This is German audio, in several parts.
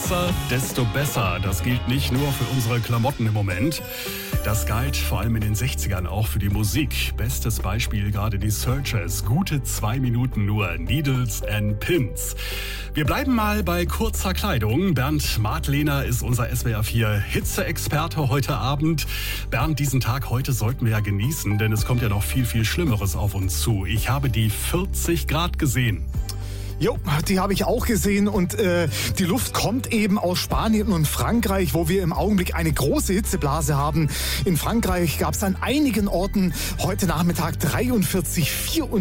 kürzer, desto besser. Das gilt nicht nur für unsere Klamotten im Moment. Das galt vor allem in den 60ern auch für die Musik. Bestes Beispiel gerade die Searchers. Gute 2 Minuten nur. Needles and Pins. Wir bleiben mal bei kurzer Kleidung. Bernd Madlener ist unser SWR 4 Hitze-Experte heute Abend. Bernd, diesen Tag heute sollten wir ja genießen, denn es kommt ja noch viel, viel Schlimmeres auf uns zu. Ich habe die 40 Grad gesehen. Jo, die habe ich auch gesehen und die Luft kommt eben aus Spanien und Frankreich, wo wir im Augenblick eine große Hitzeblase haben. In Frankreich gab es an einigen Orten heute Nachmittag 43,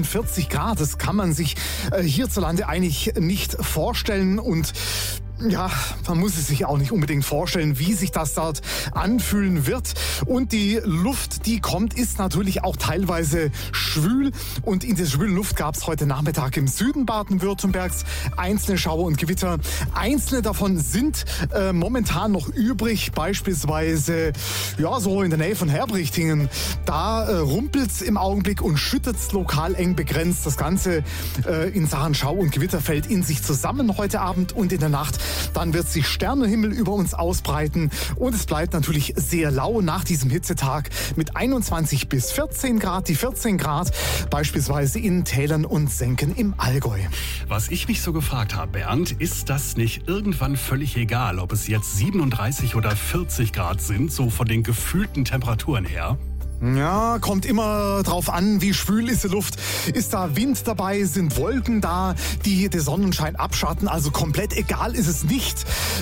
44 Grad. Das kann man sich hierzulande eigentlich nicht vorstellen und ja, man muss es sich auch nicht unbedingt vorstellen, wie sich das dort anfühlen wird. Und die Luft, die kommt, ist natürlich auch teilweise schwül. Und in der schwülen Luft gab es heute Nachmittag im Süden Baden-Württembergs einzelne Schauer und Gewitter. Einzelne davon sind momentan noch übrig, beispielsweise ja so in der Nähe von Herbrichtingen. Da rumpelt's im Augenblick und schüttet's lokal eng begrenzt. Das Ganze in Sachen Schau und Gewitter fällt in sich zusammen heute Abend und in der Nacht. Dann wird sich Sternenhimmel über uns ausbreiten und es bleibt natürlich sehr lau nach diesem Hitzetag mit 21 bis 14 Grad. Die 14 Grad beispielsweise in Tälern und Senken im Allgäu. Was ich mich so gefragt habe, Bernd, ist das nicht irgendwann völlig egal, ob es jetzt 37 oder 40 Grad sind, so von den gefühlten Temperaturen her? Ja, kommt immer drauf an, wie schwül ist die Luft. Ist da Wind dabei? Sind Wolken da, die den Sonnenschein abschatten? Also komplett egal ist es nicht.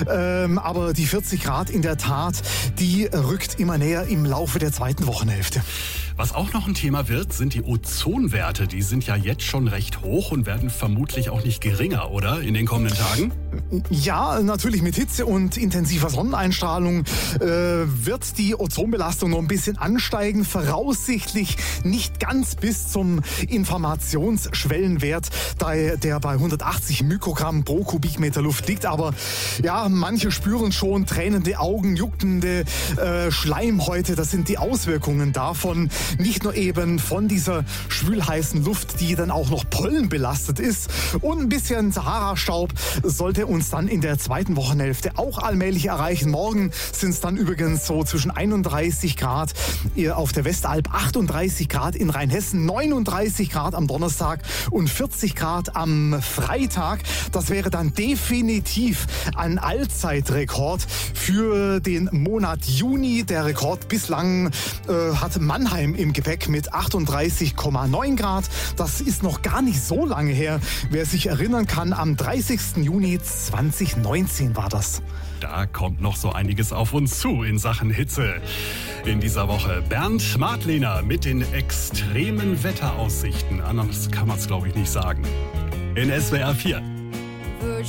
Aber die 40 Grad in der Tat, die rückt immer näher im Laufe der zweiten Wochenhälfte. Was auch noch ein Thema wird, sind die Ozonwerte. Die sind ja jetzt schon recht hoch und werden vermutlich auch nicht geringer, oder? In den kommenden Tagen? Ja, natürlich mit Hitze und intensiver Sonneneinstrahlung wird die Ozonbelastung noch ein bisschen ansteigen. Voraussichtlich nicht ganz bis zum Informationsschwellenwert, der bei 180 Mikrogramm pro Kubikmeter Luft liegt. Aber ja, manche spüren schon tränende Augen, juckende Schleimhäute. Das sind die Auswirkungen davon. Nicht nur eben von dieser schwülheißen Luft, die dann auch noch pollenbelastet ist. Und ein bisschen Sahara-Staub sollte uns dann in der zweiten Wochenhälfte auch allmählich erreichen. Morgen sind es dann übrigens so zwischen 31 Grad auf der Westalb, 38 Grad in Rheinhessen, 39 Grad am Donnerstag und 40 Grad am Freitag. Das wäre dann definitiv ein Allzeitrekord für den Monat Juni. Der Rekord bislang hat Mannheim im Gepäck mit 38,9 Grad. Das ist noch gar nicht so lange her. Wer sich erinnern kann, am 30. Juni 2019 war das. Da kommt noch so einiges auf uns zu in Sachen Hitze. In dieser Woche Bernd Madlener mit den extremen Wetteraussichten. Anders kann man es, glaube ich, nicht sagen. In SWR 4.